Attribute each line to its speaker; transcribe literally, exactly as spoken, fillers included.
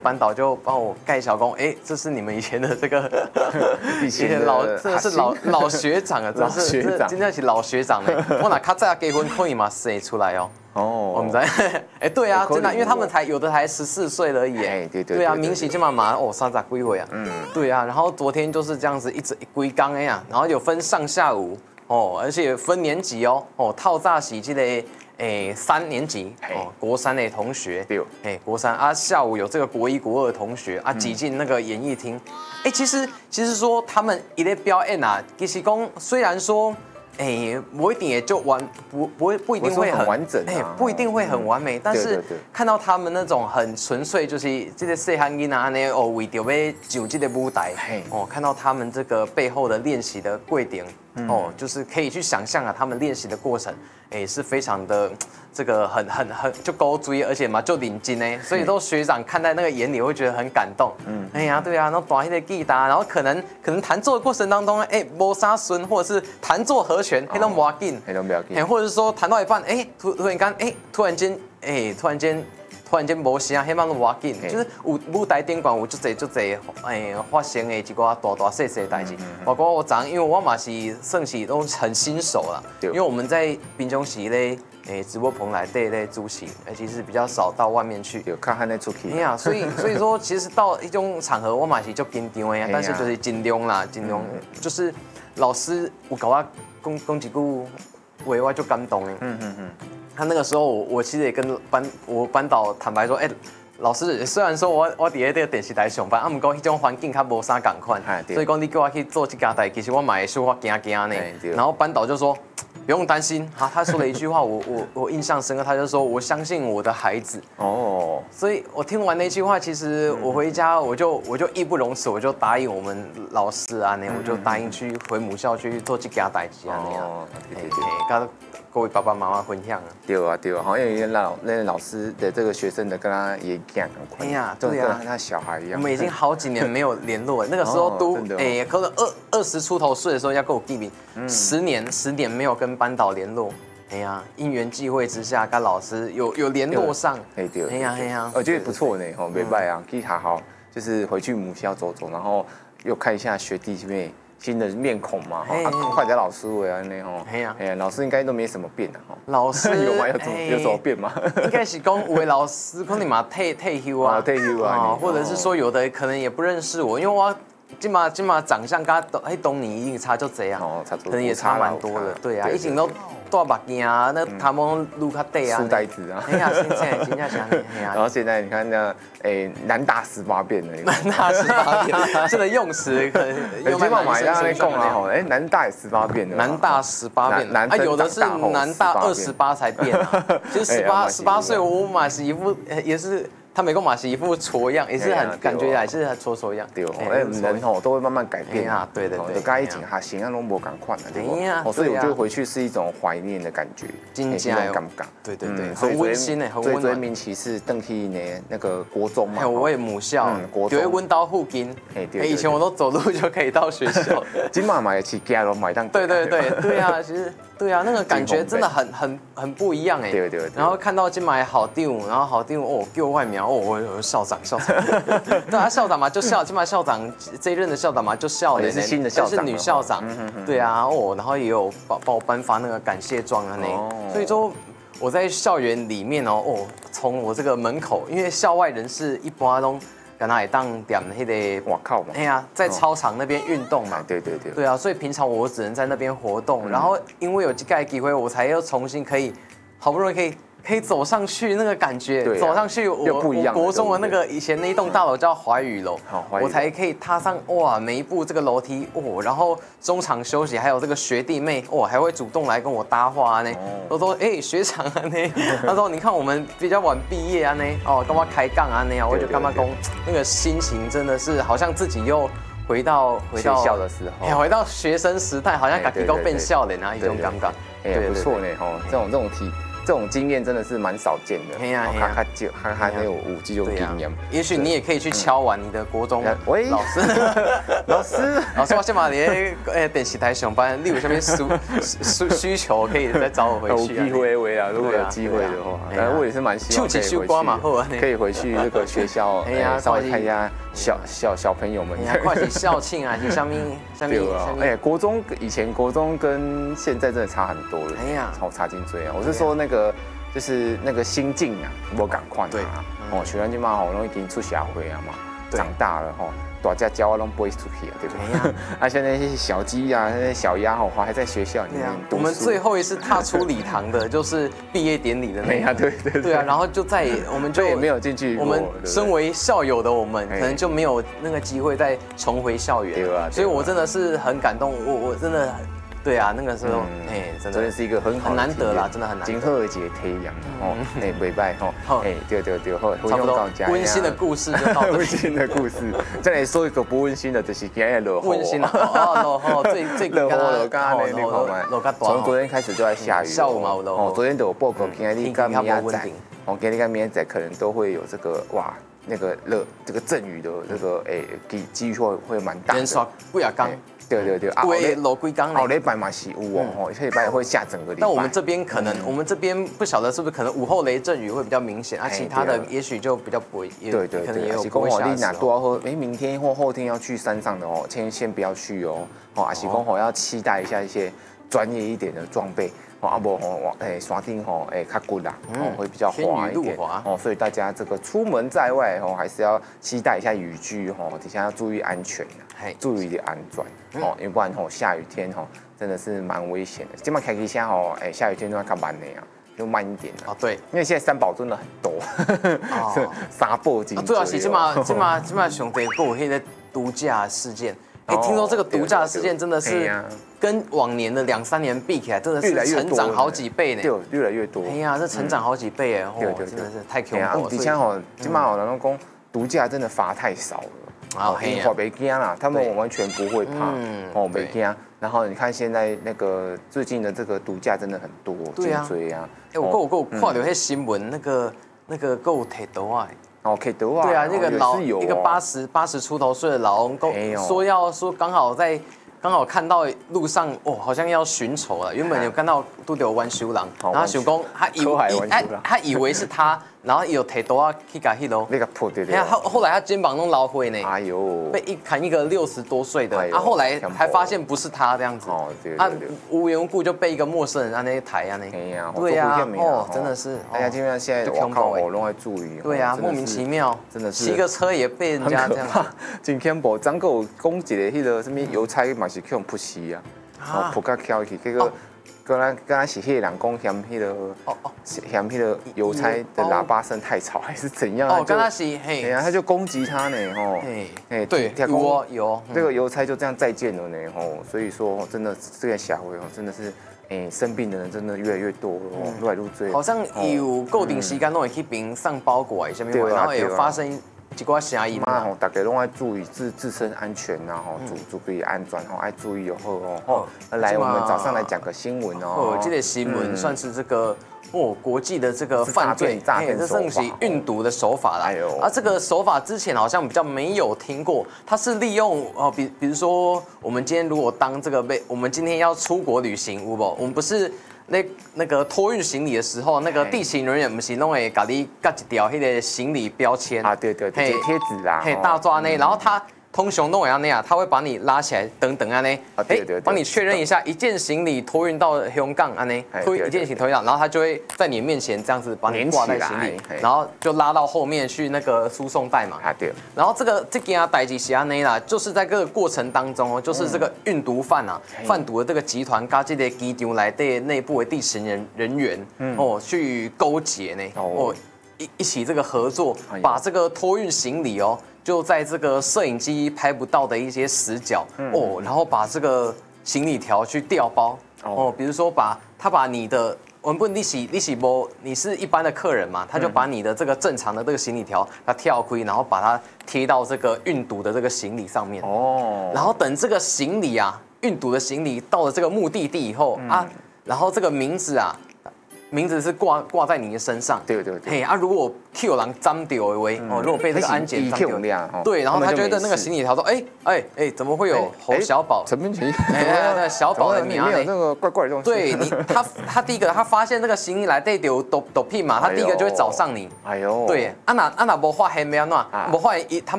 Speaker 1: 班导就帮我盖小工，哎，这是你们以前的这个以前老，真的是老老学长啊，真的是，这今天是老学长嘞。我哪卡再结婚可以吗？生出来哦。哦，我们在，哎，对啊，真的，因为他们才有的才十四岁而已，哎，对对，对啊，明喜这么马哦，三十几岁啊，嗯，对啊，然后昨天就是这样子一直归缸哎呀，然后有分上下午哦，而且分年级哦，哦，套炸洗这个。诶，三年级哦，国三的同学，对，诶，国三啊，下午有这个国一、国二的同学啊，挤进那个演艺厅。哎，其实其实说他们一类表演啊，其实讲虽然说，哎，不一定也就完，不不会不一定会很
Speaker 2: 完整，
Speaker 1: 哎，不一定会很完美，但是看到他们那种很纯粹，就是这个细汉囡仔呢，哦，为着要上这个舞台，哦，看到他们这个背后的练习的过程。哦，就是可以去想象啊，他们练习的过程，哎，是非常的这个很很很就高追，而且嘛就领巾呢，所以都学长看在那个眼里会觉得很感动。嗯，哎呀，对啊，然后弹那个吉他，然后可能可能弹奏的过程当中呢，哎，摸沙孙或者是弹奏和弦，黑龙不要紧，
Speaker 2: 黑龙不要紧，
Speaker 1: 哎，或者是说弹到一半，哎，突突然间，哎，突然间，哎，突然间。突然间无声，迄帮都无紧，就是有舞台顶管有足侪足侪诶发生的一寡大大细细的代志。包括我昨因为我嘛是算是都很新手啦，因为我们在滨中市咧诶直播棚内底咧主持，诶其实比较少到外面去。
Speaker 2: 有看汉咧出去。
Speaker 1: 哎呀，所以所以说其实到一种场合我嘛是足紧张的呀，但是就是尽量啦，尽量就是老师有甲我讲讲一句话，我就感动的。嗯嗯嗯。他那个时候我，我其实也跟班我班导坦白说，哎、欸，老师，虽然说我我伫咧这个电视台上班，啊，毋过迄种环境较无啥共款，所以讲你叫我去做这家台，其实我嘛会小可惊惊呢。然后班导就说不用担心，哈，他说了一句话，我我我印象深刻，他就说我相信我的孩子。哦，所以我听完那句话，其实我回家我就我就义不容辞，我就答应我们老师啊，那我就答应去回母校去做这家台机啊那样。哦，对对对。各位爸爸妈妈分享啊，
Speaker 2: 对啊对啊，好像因为老那老师的这个学生的跟他也一样，
Speaker 1: 哎呀，
Speaker 2: 对啊，跟他小孩一样。
Speaker 1: 我们已经好几年没有联络了，那个时候都哎，可能二二十出头岁的时候要跟我见面，十年十年没有跟班导联络，哎呀，因缘际会之下跟老师有有联络上，哎对，哎呀哎呀，
Speaker 2: 我觉得不错呢，吼，没败啊，可以好好就是回去母校走走，然后又看一下学弟妹。新的面孔嘛，哈，快点老师喂啊那吼，哎呀，哎呀，老师应该都没什么变的哈。
Speaker 1: 老师
Speaker 2: 有吗？有怎么有什么变吗？
Speaker 1: 应该是讲有的老师可能嘛退退休啊，
Speaker 2: 退休啊，
Speaker 1: 或者是说有的可能也不认识我，因为我今嘛今嘛长相跟他哎懂你一定差就这样，哦，差可能也差蛮多的，对啊，以前都大目镜啊，那他们撸卡带啊，
Speaker 2: 书呆子啊，
Speaker 1: 哎呀，现在现在讲，
Speaker 2: 然后现在你看那诶南大十八变了，
Speaker 1: 南大十八变，这个用词可能用在男生身上
Speaker 2: 啊，吼，哎，南大也十八变了，
Speaker 1: 南大十八变，啊，有的是南大二十八才变啊，其实十八十八岁我嘛是一副也是。他美国马是一副挫样，也是很感觉也是很挫挫样。
Speaker 2: 对，哎，人吼都会慢慢改变
Speaker 1: 啊。对对对，
Speaker 2: 就刚以前哈形象拢无共款啊，对不？所以我觉得回去是一种怀念的感觉，
Speaker 1: 真正有
Speaker 2: 感觉。
Speaker 1: 对对对，很温馨诶，很温暖。
Speaker 2: 所以明奇是邓去年那个国中嘛，
Speaker 1: 我也母校，国中。就温到附近，哎，以前我都走路就可以到学校。
Speaker 2: 金马买去家咯，买当。
Speaker 1: 对对对对啊，其实对啊，那个感觉真的很很很不一样哎。
Speaker 2: 对对。
Speaker 1: 然后看到金马好第五，然后好第五哦，给我外苗。哦，我校长，校长，对啊，校长嘛就校，起码校长这一任的校长嘛就校
Speaker 2: 也是新的校长，
Speaker 1: 是女校长，对啊，哦，然后也有帮帮我颁发那个感谢状啊那，所以说我在校园里面哦，哦，从我这个门口，因为校外人士一般都跟他也当点那个
Speaker 2: 哇靠嘛，
Speaker 1: 哎呀，在操场那边运动嘛，
Speaker 2: 对对对，
Speaker 1: 对啊，所以平常我只能在那边活动，然后因为有这个机会，我才又重新可以，好不容易可以。可以走上去那个感觉，啊、走上去我我国中的那个以前那一栋大楼叫怀宇楼，我才可以踏上哇每一步这个楼梯哦，然后中场休息还有这个学弟妹哦还会主动来跟我搭话呢，都说哎、欸、学长啊呢，他说你看我们比较晚毕业啊呢，哦干嘛开杠啊那样，我就干嘛讲那个心情真的是好像自己又回到回到
Speaker 2: 学校的时候，
Speaker 1: 回到学生时代，好像自己都变笑脸啊一种感觉，
Speaker 2: 哎不错呢哦，这种这种体。 这种经验真的是蛮少见的。
Speaker 1: 嘿呀嘿呀，
Speaker 2: 他就他他还有五 G 就经验。
Speaker 1: 也许你也可以去敲完你的国中
Speaker 2: 喂
Speaker 1: 老师，
Speaker 2: 老师，
Speaker 1: 老师，我先把你诶电视台上班，你有什么需需需求可以再找我回去。
Speaker 2: 有机会啊，如果有机会的话，但我也是蛮希望可以回去，可以回去这个学校，哎呀，稍微看一下小小小朋友们。
Speaker 1: 快去校庆啊，就上面上面。
Speaker 2: 哎，国中以前国中跟现在真的差很多了。哎呀，超差劲追啊！我是说那个就是那个心境啊，我赶快对啊。哦，虽然今嘛好容易已经出社会啊嘛，长大了哈。大家教我都不会出去啊，对不对？啊，现在那些小鸡啊，那些小鸭吼，还在学校里面读书。
Speaker 1: 我们最后一次踏出礼堂的，就是毕业典礼的那
Speaker 2: 个。对对
Speaker 1: 对啊，然后就再也我们就
Speaker 2: 也没有进去。
Speaker 1: 我们身为校友的我们，可能就没有那个机会再重回校园。对啊。所以我真的是很感动，我我真的。对啊，那个时候，哎，真的，
Speaker 2: 真的是一个很好
Speaker 1: 很难得啦，真的很难得。
Speaker 2: 金鹤节太阳哦，哎，拜拜哈，哎，对对对，好，
Speaker 1: 差不多。温馨的故事就到这里。
Speaker 2: 温馨的故事，再来说一个不温馨的，就是今日落雨。
Speaker 1: 温馨的哦，落雨最最
Speaker 2: 落雨落刚刚那个嘛，从昨天开始就在下雨。
Speaker 1: 下午嘛，有落雨。
Speaker 2: 哦，昨天都有报告，今日你跟明仔，哦，今日跟明仔可能都会有这个哇，那个热这个阵雨的这个哎机机会会蛮大的。
Speaker 1: 连刷几啊天。
Speaker 2: 对对对，
Speaker 1: 啊，会落几天
Speaker 2: 哦，礼拜嘛是有哦，哦，下礼拜会下整个礼拜。
Speaker 1: 但我们这边可能，我们这边不晓得是不是可能午后雷阵雨会比较明显，啊，其他的也许就比较不会，
Speaker 2: 对对对，也有不会下的时候。多或哎，明天或后天要去山上的哦，先先不要去哦，哦，阿是讲吼要期待一下一些专业一点的装备。哦，啊不吼，哎，山顶吼，哎，较骨啦，哦，会比较滑一点，哦，所以大家这个出门在外哦，还是要期待一下雨具吼，底下要注意安全啊，注意安全哦，因为不然吼下雨天吼真的是蛮危险的。今麦开机下吼，哎，下雨天都要较慢的呀，就慢一点
Speaker 1: 啊。对，
Speaker 2: 因为现在三宝真的很多，沙暴金。
Speaker 1: 主要是今嘛今嘛今嘛上帝有迄个毒驾事件。哎，听说这个毒驾事件真的是跟往年的两三年比起来，真的是成长好几倍呢。
Speaker 2: 对，越来越多。
Speaker 1: 哎呀，这成长好几倍哎，哦，真的是太恐怖了。
Speaker 2: 以前吼，今嘛吼，人家讲毒驾真的罚太少了，啊，因为没惊啦，他们完全不会怕，哦，没惊。然后你看现在那个最近的这个毒驾真的很多，颈椎啊。
Speaker 1: 哎，我我我看到那新闻，那个那个够铁刀啊。
Speaker 2: 哦，可以得啊！
Speaker 1: 对啊，那个老一个八十八十出头岁的老翁，说要说刚好在刚好看到路上哦，好像要寻仇了。原本有看到都有弯修郎，然后想讲他以为他他以为是他，然后有提刀啊去甲迄咯，
Speaker 2: 那个破对对。
Speaker 1: 后后来他肩膀弄捞灰呢，
Speaker 2: 哎呦，
Speaker 1: 被一砍一个六十多岁的，啊后来还发现不是他这样子，哦对对对，无缘无故就被一个陌生人按那抬啊那，对呀，哦真的是，
Speaker 2: 大家基本上现在我靠我都会注意，
Speaker 1: 对呀，莫名其妙，
Speaker 2: 真的是
Speaker 1: 骑个车也被人家这样，
Speaker 2: 真恐怖，张个有讲一个迄个什么邮差嘛是去用扑死啊，哦扑甲翘去，结果。跟咱跟咱是迄个人讲嫌迄个哦哦嫌迄个邮差的喇叭声太吵还是怎样？
Speaker 1: 哦，跟他是嘿，
Speaker 2: 对呀，他就攻击他呢，吼，
Speaker 1: 哎，对，有有，
Speaker 2: 这个邮差就这样再见了呢，吼，所以说真的这个社会哦，真的是哎生病的人真的越来越多了，越来越多。
Speaker 1: 好像有固定时间都会去边上包裹啊，什么的，然后也发生。一寡声音
Speaker 2: 嘛吼，大家拢爱注意自自身安全呐吼，注注意安全吼，爱注意就好哦。吼，来，我们早上来讲个新闻哦。
Speaker 1: 这个新闻算是这个哦国际的这个犯罪
Speaker 2: 诈骗
Speaker 1: 这算是运毒的手法啦。啊，这个手法之前好像比较没有听过，它是利用哦，比比如说我们今天如果当这个被我们今天要出国旅行，有不？我们不是。那那个托运行李的时候，那个地勤人员不是拢会给你夹一条迄个行李标签
Speaker 2: 啊，对对对，贴纸啦，
Speaker 1: 嘿，大抓那，然后他通常都会安那样，他会把你拉起来，等等安呢，哎，帮你确认一下一件行李托运到香港安呢，托一件行李托运到，然后他就会在你面前这样子把你挂在行李，然后就拉到后面去那个输送带嘛，啊对，然后这个这件代志是安呢啦，就是在这个过程当中哦，就是这个运毒犯啊，贩毒的这个集团跟这个机场来的内部的地勤人人员哦去勾结呢，哦一一起这个合作，把这个托运行李哦。就在这个摄影机拍不到的一些死角、嗯、哦，然后把这个行李条去调包 哦, 哦，比如说把他把你的，我们不利息利息波，你是一般的客人嘛，他就把你的这个正常的这个行李条，他跳亏，然后把它贴到这个运毒的这个行李上面哦，然后等这个行李啊，运毒的行李到了这个目的地以后、嗯、啊，然后这个名字啊。 名字是挂挂在你的身上。
Speaker 2: 对对对。
Speaker 1: 嘿啊，如果 Q 狼脏丢为哦，如果被这个安检脏丢，对，然后他就会在那个行李条说，哎哎哎，怎么会有侯小宝？
Speaker 2: 陈明奇，
Speaker 1: 哎，小宝的名啊，
Speaker 2: 那个怪怪的东西。
Speaker 1: 对你，他他第一个他发现那个行李来对丢都都屁嘛，他第一个就会找上你。哎呦，对，啊那啊那无发现没安怎，无发现他